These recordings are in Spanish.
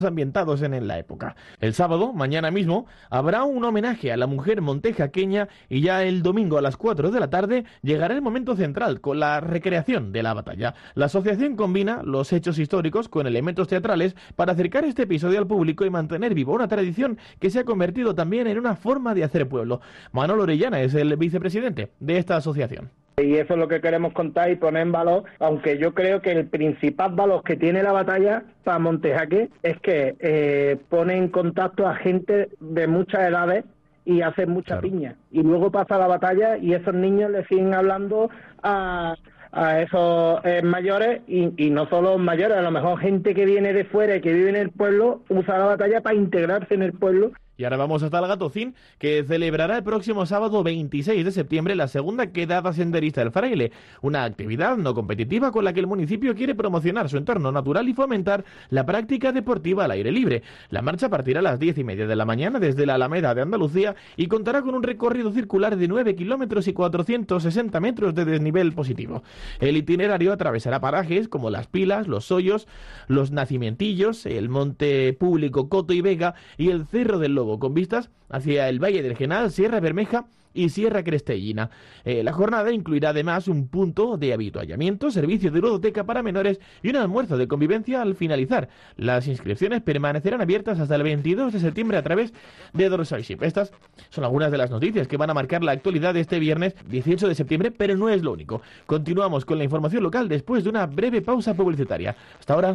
ambientados en la época. El sábado, mañana mismo, habrá un homenaje a la mujer montejaqueña y ya el domingo a las 4 de la tarde llegará el momento central con la recreación de la batalla. La asociación combina los hechos históricos con elementos teatrales para acercar este episodio al público y mantener viva una tradición que se ha convertido también en una forma de hacer pueblo. Manolo Orellana es el vicepresidente de esta asociación. Y eso es lo que queremos contar y poner en valor, aunque yo creo que el principal valor que tiene la batalla para Montejaque es que pone en contacto a gente de muchas edades y hace mucha piña. Y luego pasa la batalla y esos niños le siguen hablando a esos mayores y no solo mayores, a lo mejor gente que viene de fuera y que vive en el pueblo usa la batalla para integrarse en el pueblo. Y ahora vamos hasta el Gatocín, que celebrará el próximo sábado 26 de septiembre la segunda quedada senderista del Fraile, una actividad no competitiva con la que el municipio quiere promocionar su entorno natural y fomentar la práctica deportiva al aire libre. La marcha partirá a las 10:30 de la mañana desde la Alameda de Andalucía y contará con un recorrido circular de 9 kilómetros y 460 metros de desnivel positivo. El itinerario atravesará parajes como Las Pilas, Los Hoyos, Los Nacimientillos, el Monte Público Coto y Vega y el Cerro del Lobo, con vistas hacia el Valle del Genal, Sierra Bermeja y Sierra Crestellina. La jornada incluirá además un punto de avituallamiento, servicio de ludoteca para menores y un almuerzo de convivencia al finalizar. Las inscripciones permanecerán abiertas hasta el 22 de septiembre a través de Dorsaiship. Estas son algunas de las noticias que van a marcar la actualidad de este viernes 18 de septiembre, pero no es lo único. Continuamos con la información local después de una breve pausa publicitaria. Hasta ahora.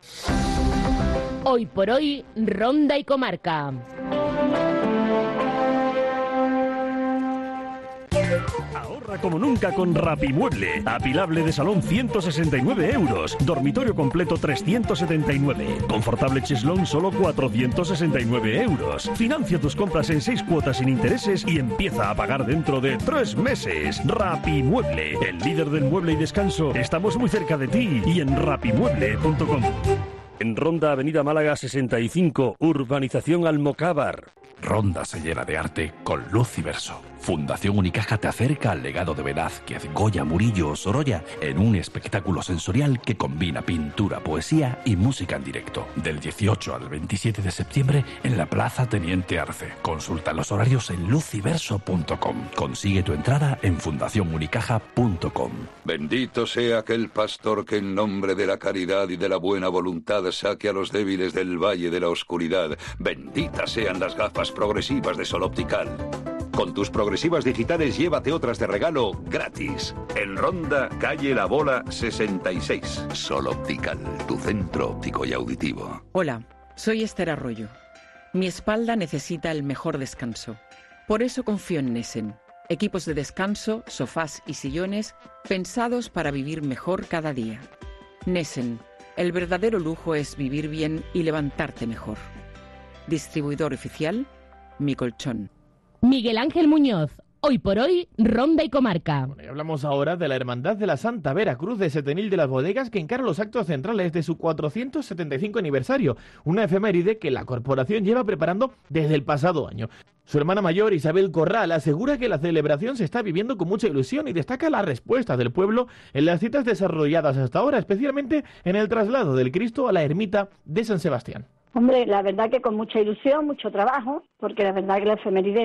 Hoy por hoy, Ronda y Comarca. Ahorra como nunca con Rapimueble. Apilable de salón 169 euros. Dormitorio completo 379. Confortable cheslón solo 469 euros. Financia tus compras en 6 cuotas sin intereses y empieza a pagar dentro de 3 meses. Rapimueble, el líder del mueble y descanso. Estamos muy cerca de ti y en rapimueble.com. En Ronda, Avenida Málaga 65, Urbanización Almocávar. Ronda se llena de arte con luz y verso. Fundación Unicaja te acerca al legado de Velázquez, Goya, Murillo o Sorolla en un espectáculo sensorial que combina pintura, poesía y música en directo. Del 18 al 27 de septiembre en la Plaza Teniente Arce. Consulta los horarios en luciverso.com. Consigue tu entrada en fundacionunicaja.com. Bendito sea aquel pastor que en nombre de la caridad y de la buena voluntad saque a los débiles del valle de la oscuridad. Benditas sean las gafas progresivas de Sol Optical. Con tus progresivas digitales llévate otras de regalo gratis. En Ronda, calle La Bola 66. Sol Optical, tu centro óptico y auditivo. Hola, soy Esther Arroyo. Mi espalda necesita el mejor descanso. Por eso confío en Nessen. Equipos de descanso, sofás y sillones pensados para vivir mejor cada día. Nessen, el verdadero lujo es vivir bien y levantarte mejor. Distribuidor oficial, Mi Colchón. Miguel Ángel Muñoz. Hoy por hoy, Ronda y Comarca. Bueno, y hablamos ahora de la Hermandad de la Santa Vera Cruz de Setenil de las Bodegas, que encara los actos centrales de su 475 aniversario, una efeméride que la corporación lleva preparando desde el pasado año. Su hermana mayor, Isabel Corral, asegura que la celebración se está viviendo con mucha ilusión y destaca la respuesta del pueblo en las citas desarrolladas hasta ahora, especialmente en el traslado del Cristo a la ermita de San Sebastián. Hombre, la verdad que con mucha ilusión, mucho trabajo, porque la verdad que la efeméride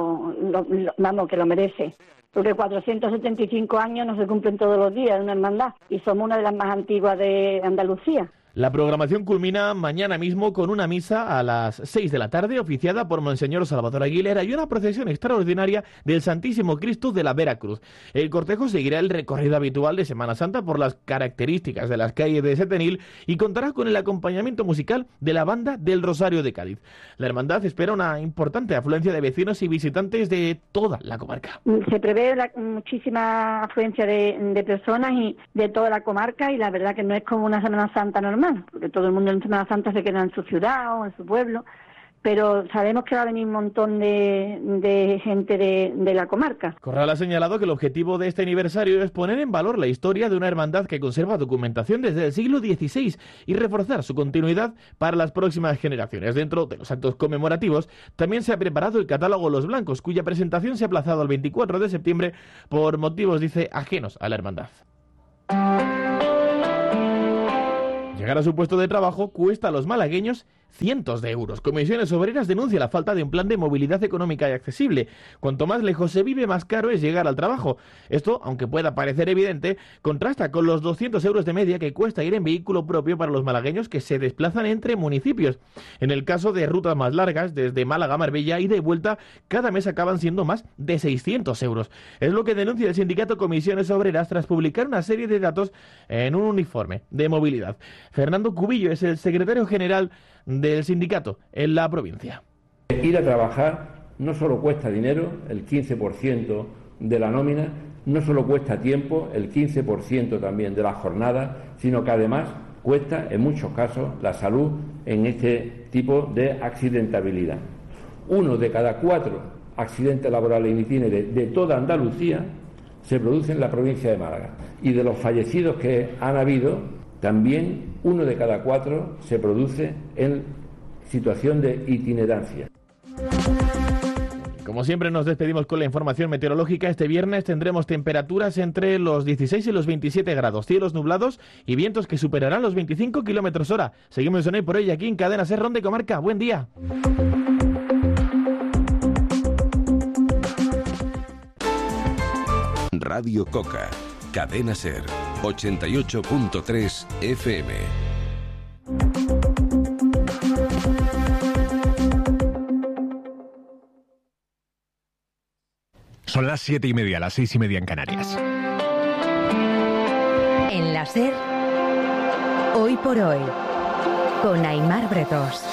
que lo merece. Porque 475 años no se cumplen todos los días de una hermandad y somos una de las más antiguas de Andalucía. La programación culmina mañana mismo con una misa a las 6 de la tarde, oficiada por Monseñor Salvador Aguilera, y una procesión extraordinaria del Santísimo Cristo de la Vera Cruz. El cortejo seguirá el recorrido habitual de Semana Santa por las características de las calles de Setenil y contará con el acompañamiento musical de la Banda del Rosario de Cádiz. La hermandad espera una importante afluencia de vecinos y visitantes de toda la comarca. Se prevé muchísima afluencia de personas y de toda la comarca, y la verdad que no es como una Semana Santa normal, porque todo el mundo en Semana Santa se queda en su ciudad o en su pueblo, pero sabemos que va a venir un montón de gente de la comarca. Corral ha señalado que el objetivo de este aniversario es poner en valor la historia de una hermandad que conserva documentación desde el siglo XVI y reforzar su continuidad para las próximas generaciones. Dentro de los actos conmemorativos también se ha preparado el catálogo Los Blancos, cuya presentación se ha aplazado al 24 de septiembre por motivos, dice, ajenos a la hermandad. Llegar a su puesto de trabajo cuesta a los malagueños cientos de euros. Comisiones Obreras denuncia la falta de un plan de movilidad económica y accesible. Cuanto más lejos se vive, más caro es llegar al trabajo. Esto, aunque pueda parecer evidente, contrasta con los 200 euros de media que cuesta ir en vehículo propio para los malagueños que se desplazan entre municipios. En el caso de rutas más largas, desde Málaga a Marbella y de vuelta, cada mes acaban siendo más de 600 euros. Es lo que denuncia el sindicato Comisiones Obreras tras publicar una serie de datos en un informe de movilidad. Fernando Cubillo es el secretario general del sindicato en la provincia. Ir a trabajar no solo cuesta dinero, el 15% de la nómina, no solo cuesta tiempo, el 15% también de la jornada, sino que además cuesta en muchos casos la salud en este tipo de accidentabilidad. 1 de cada 4 accidentes laborales in itinere de toda Andalucía se produce en la provincia de Málaga, y de los fallecidos que han habido, también 1 de cada 4 se produce en situación de itinerancia. Como siempre, nos despedimos con la información meteorológica. Este viernes tendremos temperaturas entre los 16 y los 27 grados, cielos nublados y vientos que superarán los 25 kilómetros hora. Seguimos en Hoy por Hoy aquí en Cadena Ser Ronda y Comarca. Buen día. Radio Coca, Cadena Ser, 88.3 FM. Son las 7:30, las 6:30 en Canarias. En la Ser, Hoy por Hoy, con Aimar Bretos.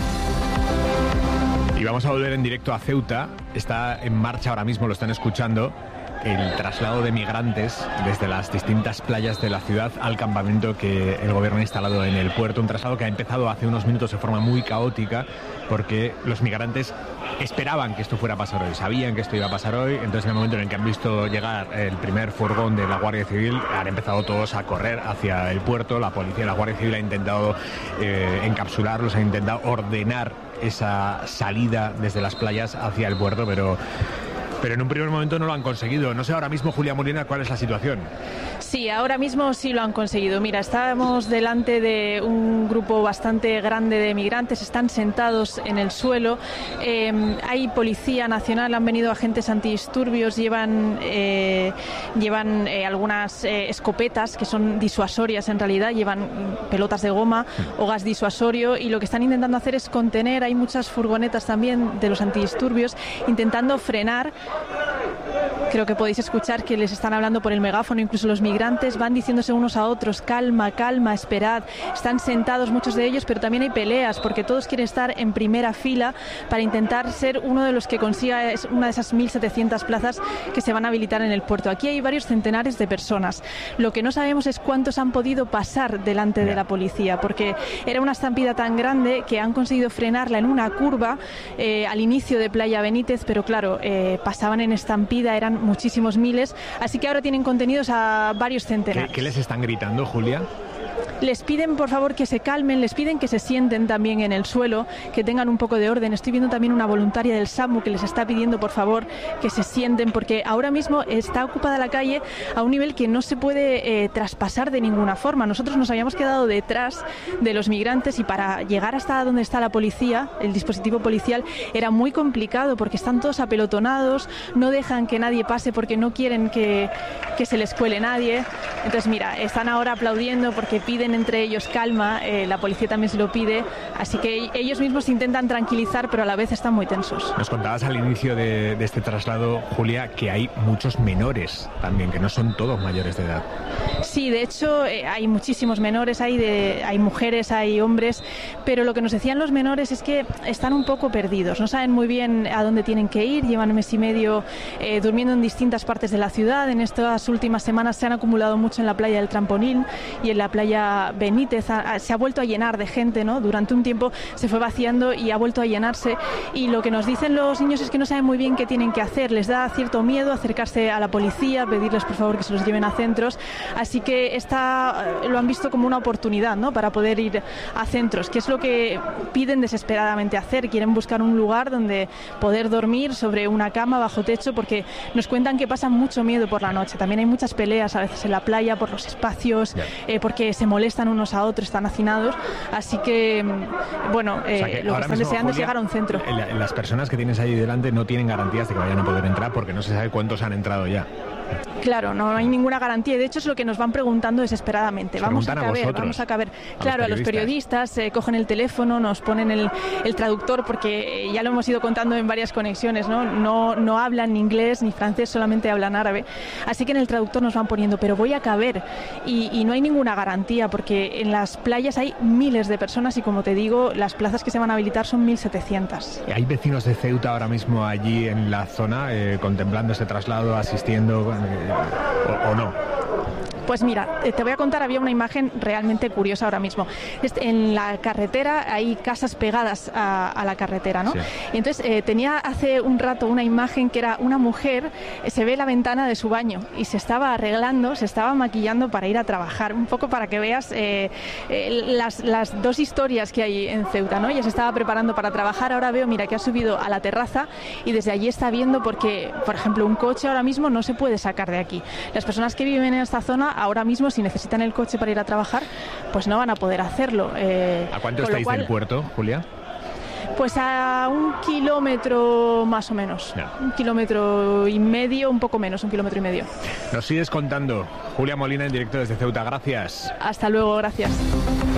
Y vamos a volver en directo a Ceuta. Está en marcha ahora mismo, lo están escuchando, el traslado de migrantes desde las distintas playas de la ciudad al campamento que el gobierno ha instalado en el puerto. Un traslado que ha empezado hace unos minutos de forma muy caótica, porque los migrantes esperaban que esto fuera a pasar hoy, sabían que esto iba a pasar hoy. Entonces, en el momento en el que han visto llegar el primer furgón de la Guardia Civil, han empezado todos a correr hacia el puerto. La policía y la Guardia Civil ha intentado encapsularlos, ha intentado ordenar esa salida desde las playas hacia el puerto, pero en un primer momento no lo han conseguido. No sé ahora mismo, Julia Molina, cuál es la situación. Sí, ahora mismo sí lo han conseguido. Mira, estábamos delante de un grupo bastante grande de migrantes, están sentados en el suelo. Hay policía nacional, han venido agentes antidisturbios, llevan algunas escopetas que son disuasorias en realidad, llevan pelotas de goma o gas disuasorio, y lo que están intentando hacer es contener. Hay muchas furgonetas también de los antidisturbios intentando frenar. Creo que podéis escuchar que les están hablando por el megáfono, incluso los migrantes van diciéndose unos a otros: calma, calma, esperad. Están sentados muchos de ellos, pero también hay peleas, porque todos quieren estar en primera fila para intentar ser uno de los que consiga una de esas 1.700 plazas que se van a habilitar en el puerto. Aquí hay varios centenares de personas. Lo que no sabemos es cuántos han podido pasar delante de la policía, porque era una estampida tan grande que han conseguido frenarla en una curva al inicio de Playa Benítez, pero claro, pasaban en estampida, eran muchísimos miles, así que ahora tienen contenidos a varios centenares. ¿Qué les están gritando, Julia? Les piden, por favor, que se calmen, les piden que se sienten también en el suelo, que tengan un poco de orden. Estoy viendo también una voluntaria del SAMU que les está pidiendo, por favor, que se sienten, porque ahora mismo está ocupada la calle a un nivel que no se puede traspasar de ninguna forma. Nosotros nos habíamos quedado detrás de los migrantes, y para llegar hasta donde está la policía, el dispositivo policial, era muy complicado, porque están todos apelotonados, no dejan que nadie pase porque no quieren que se les cuele nadie. Entonces, mira, están ahora aplaudiendo porque piden entre ellos calma, la policía también se lo pide, así que ellos mismos intentan tranquilizar, pero a la vez están muy tensos. Nos contabas al inicio de este traslado, Julia, que hay muchos menores también, que no son todos mayores de edad. Sí, de hecho hay muchísimos menores, hay mujeres, hay hombres, pero lo que nos decían los menores es que están un poco perdidos, no saben muy bien a dónde tienen que ir, llevan mes y medio durmiendo en distintas partes de la ciudad. En estas últimas semanas se han acumulado mucho en la playa del Trampolín y en la playa Benítez. Se ha vuelto a llenar de gente, ¿no? Durante un tiempo se fue vaciando y ha vuelto a llenarse, y lo que nos dicen los niños es que no saben muy bien qué tienen que hacer. Les da cierto miedo acercarse a la policía, pedirles por favor que se los lleven a centros, así que lo han visto como una oportunidad, ¿no?, para poder ir a centros, que es lo que piden desesperadamente hacer. Quieren buscar un lugar donde poder dormir sobre una cama bajo techo, porque nos cuentan que pasan mucho miedo por la noche. También hay muchas peleas a veces en la playa por los espacios, porque se molestan molestan unos a otros, están hacinados, así que, bueno, lo que están deseando es llegar a un centro. Las personas que tienes ahí delante no tienen garantías de que vayan a poder entrar porque no se sabe cuántos han entrado ya. Claro, no hay ninguna garantía. De hecho, es lo que nos van preguntando desesperadamente. Vamos a caber. Claro, a los periodistas cogen el teléfono, nos ponen el traductor, porque ya lo hemos ido contando en varias conexiones, ¿no? No hablan ni inglés ni francés, solamente hablan árabe. Así que en el traductor nos van poniendo, pero voy a caber. Y no hay ninguna garantía, porque en las playas hay miles de personas y, como te digo, las plazas que se van a habilitar son 1.700. ¿Hay vecinos de Ceuta ahora mismo allí en la zona contemplando ese traslado, asistiendo o no? Pues mira, te voy a contar, había una imagen realmente curiosa ahora mismo. En la carretera hay casas pegadas a la carretera, ¿no? Sí. Y entonces tenía hace un rato una imagen que era una mujer, se ve la ventana de su baño y se estaba arreglando, se estaba maquillando para ir a trabajar, un poco para que veas las dos historias que hay en Ceuta, ¿no? Ella se estaba preparando para trabajar, ahora veo, mira, que ha subido a la terraza y desde allí está viendo, porque, por ejemplo, un coche ahora mismo no se puede sacar de aquí. Las personas que viven en esta zona ahora mismo, si necesitan el coche para ir a trabajar, pues no van a poder hacerlo. ¿A cuánto estáis del puerto, Julia? Pues a 1 kilómetro más o menos. Ya. 1,5 kilómetros, un poco menos, 1,5 kilómetros. Nos sigues contando. Julia Molina, en directo desde Ceuta. Gracias. Hasta luego, gracias.